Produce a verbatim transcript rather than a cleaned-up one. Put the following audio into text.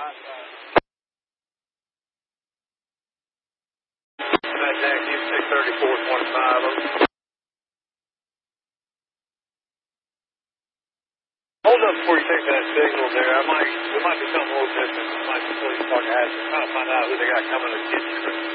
six thirty-four twenty-five. Hold up before you take that signal there. I might, it might be something a little different. It might be police talking hazard. Trying to find out who they got coming to get you.